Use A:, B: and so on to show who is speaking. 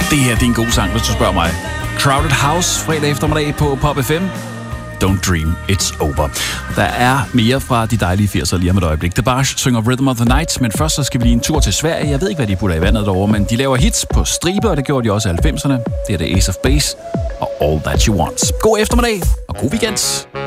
A: Det her det er en god sang, hvis du spørger mig. Crowded House, fredag eftermiddag på Pop FM. Don't dream, it's over. Der er mere fra de dejlige 80'er lige om et øjeblik. The Barge synger Rhythm of the Night, men først så skal vi lige en tur til Sverige. Jeg ved ikke, hvad de putter i vandet derovre, men de laver hits på stribe, og det gjorde de også i 90'erne. Det er The Ace of Base og All That You Want. God eftermiddag og god weekend.